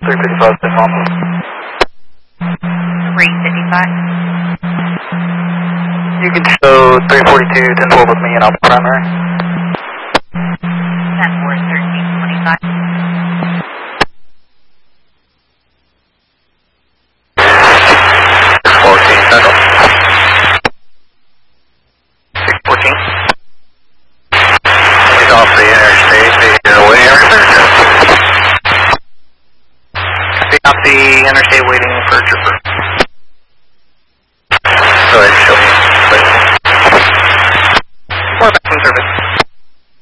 355, San Juan. 355. You can show 342, 1012 with me and I'll be primary. 10-4, 1325. 614, Central. 614. He's off the interstate, waiting for Be off the interstate waiting for a trooper.